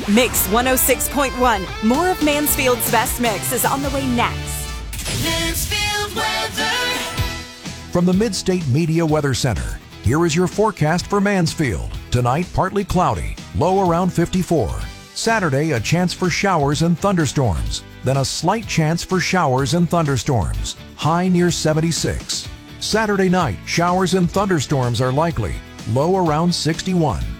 Mix 106.1. More of Mansfield's best mix is on the way next. Mansfield weather. From the Mid-State Media Weather Center, here is your forecast for Mansfield. Tonight, partly cloudy, low around 54. Saturday, a chance for showers and thunderstorms. Then a slight chance for showers and thunderstorms, high near 76. Saturday night, showers and thunderstorms are likely, low around 61.